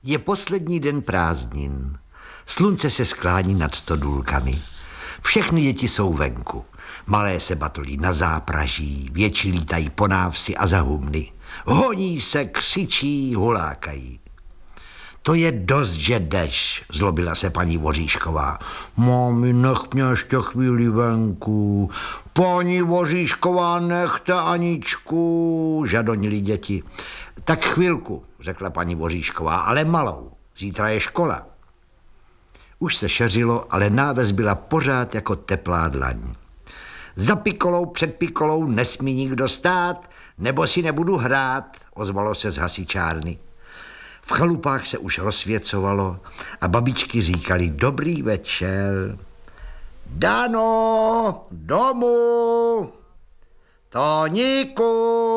Je poslední den prázdnin. Slunce se sklání nad stodůlkami. Všechny děti jsou venku. Malé se batolí na zápraží, větší lítají po návsi a za humny. Honí se, křičí, hulákají. To je dost, že jdeš, zlobila se paní Voříšková. Mami, nech mě ještě chvíli venku. Paní Voříšková, nechte Aničku, žadonili děti. Tak chvilku, řekla paní Voříšková, ale malou. Zítra je škola. Už se šeřilo, ale náves byla pořád jako teplá dlaň. Za pikolou, před pikolou nesmí nikdo stát, nebo si nebudu hrát, ozvalo se z hasičárny. V chalupách se už rozsvěcovalo a babičky říkali dobrý večer. Dano, domů, Toníku,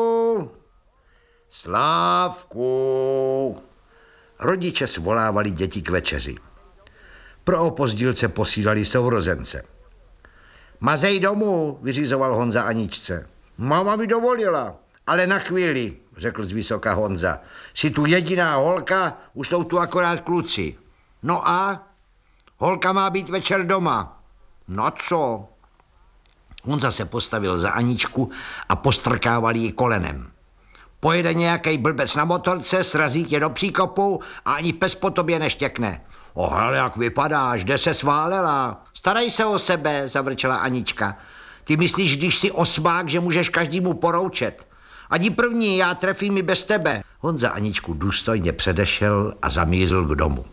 Slávku. Rodiče svolávali děti k večeři. Pro opozdilce posílali sourozence. Mazej domů, vyřizoval Honza Aničce. Máma mi dovolila, ale na chvíli, řekl zvysoka Honza. Jsi tu jediná holka, už jsou tu akorát kluci. No a? Holka má být večer doma. No co? Honza se postavil za Aničku a postrkával ji kolenem. Pojede nějaký blbec na motorce, srazí tě do příkopu a ani pes po tobě neštěkne. Ale jak vypadáš, kde se sválela? Starej se o sebe, zavrčela Anička. Ty myslíš, když jsi osmák, že můžeš každému poroučet? Ani první, já trefím i bez tebe. Honza Aničku důstojně předešel a zamířil k domu.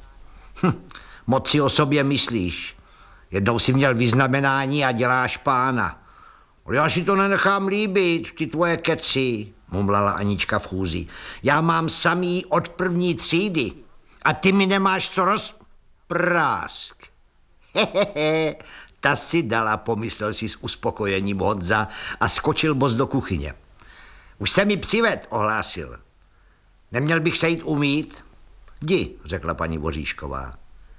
Moc si o sobě myslíš. Jednou si měl vyznamenání a děláš pána. Já si to nenechám líbit, ty tvoje keci, mumlala Anička v chůzi. Já mám samý od první třídy a ty mi nemáš co rozprásk. Hehehe, ta si dala, pomyslel si s uspokojením Honza a skočil boz do kuchyně. Už se mi přived, ohlásil. Neměl bych se jít umýt? Jdi, řekla paní Voříšková.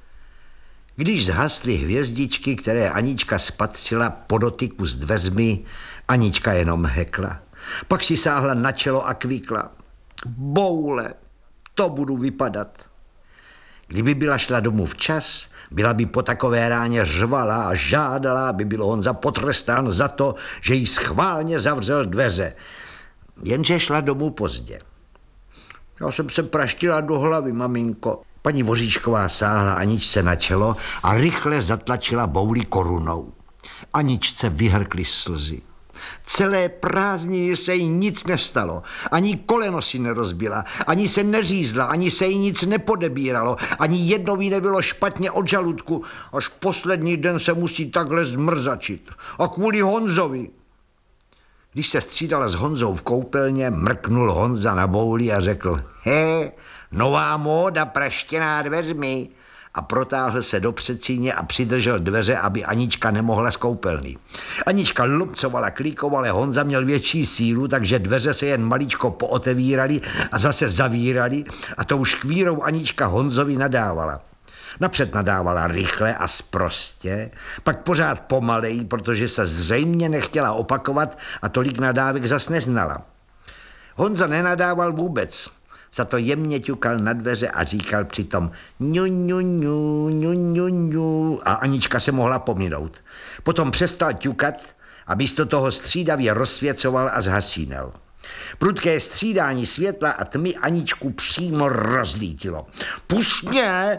Když zhasly hvězdičky, které Anička spatřila po dotyku s dveřmi, Anička jenom hekla. Pak si sáhla na čelo a kvíkla. Boule, to budu vypadat. Kdyby byla šla domů včas, byla by po takové ráně řvala a žádala, aby byl Honza potrestán za to, že jí schválně zavřel dveře. Jenže šla domů pozdě. Já jsem se praštila do hlavy, maminko. Paní Voříšková sáhla Aničce na čelo a rychle zatlačila bouli korunou. Aničce vyhrkly slzy. Celé prázdniny se jí nic nestalo. Ani koleno si nerozbila, ani se neřízla, ani se jí nic nepodebíralo, ani jednou jí nebylo špatně od žaludku. Až poslední den se musí takhle zmrzačit. A kvůli Honzovi. Když se střídala s Honzou v koupelně, mrknul Honza na bouli a řekl: nová móda praštěná dveřmi. A protáhl se do předsíně a přidržel dveře, aby Anička nemohla z koupelny. Anička lupcovala, klíkovala, Honza měl větší sílu, takže dveře se jen maličko pootevíraly a zase zavíraly a tou škvírou Anička Honzovi nadávala. Napřed nadávala rychle a sprostě, pak pořád pomaleji, protože se zřejmě nechtěla opakovat a tolik nadávek zas neznala. Honza nenadával vůbec, za to jemně ťukal na dveře a říkal přitom ňu, ňu, ňu, ňu, ňu, ňu, a Anička se mohla pominout. Potom přestal ťukat a místo toho střídavě rozsvěcoval a zhasínal. Prudké střídání světla a tmy Aničku přímo rozlítilo. Pusť mě,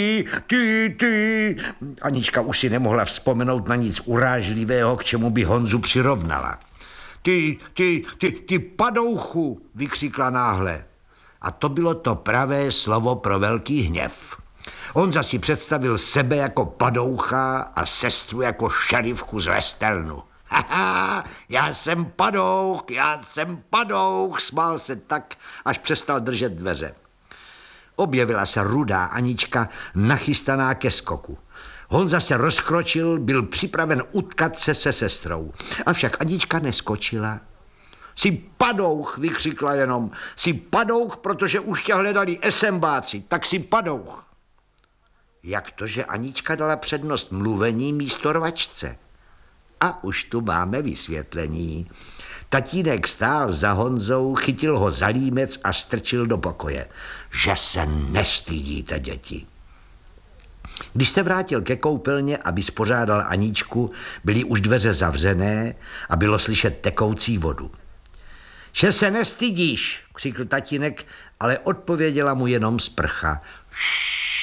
ty. Anička už si nemohla vzpomenout na nic urážlivého, k čemu by Honzu přirovnala. Ty padouchu, vykřikla náhle. A to bylo to pravé slovo pro velký hněv. Honza si představil sebe jako padoucha a sestru jako šerifku z westernu. Haha, já jsem padouch, smál se tak, až přestal držet dveře. Objevila se rudá Anička, nachystaná ke skoku. Honza se rozkročil, byl připraven utkat se sestrou. Avšak Anička neskočila. Jsi padouch, vykřikla jenom. Jsi padouch, protože už tě hledali esembáci, tak jsi padouch. Jak to, že Anička dala přednost mluvení místo rvačce? A už tu máme vysvětlení. Tatínek stál za Honzou, chytil ho za límec a strčil do pokoje. Že se nestydíte, děti. Když se vrátil ke koupelně, aby spořádal Aničku, byly už dveře zavřené a bylo slyšet tekoucí vodu. Že se nestydíš, křikl tatínek, ale odpověděla mu jenom sprcha. Šš.